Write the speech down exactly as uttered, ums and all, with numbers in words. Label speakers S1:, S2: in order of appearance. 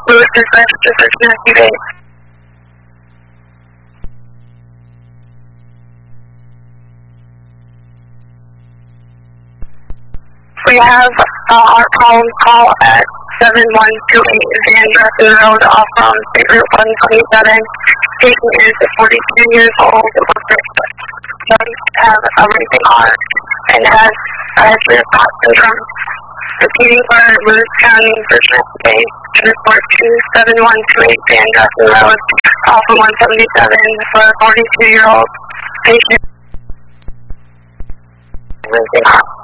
S1: Lewis is registered for Tennessee base. We have uh, our column call at seven one two eight Van Dressen Road off from State Route one twenty-seven. Patient is forty-two years old. Does have a racing heart and has a history of Scott syndrome. Repeating for Lewis County Virginia State to report two seven one two eight Van Dressen Road off of one seventy-seven for a forty-two year old patient. Racing heart.